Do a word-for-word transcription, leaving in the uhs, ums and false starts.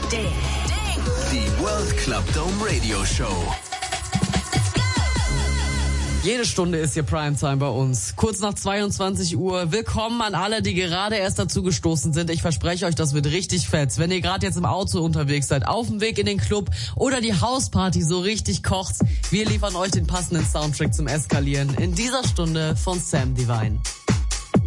Die World Club Dome Radio Show. Jede Stunde ist hier Primetime bei uns. Kurz nach zweiundzwanzig Uhr. Willkommen an alle, die gerade erst dazu gestoßen sind. Ich verspreche euch, das wird richtig fett. Wenn ihr gerade jetzt im Auto unterwegs seid, auf dem Weg in den Club oder die Hausparty so richtig kocht, wir liefern euch den passenden Soundtrack zum Eskalieren in dieser Stunde von Sam Divine.